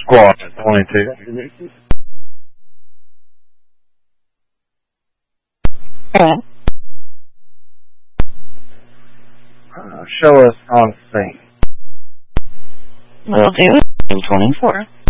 Squad 22. Show us on scene. Will do. 24.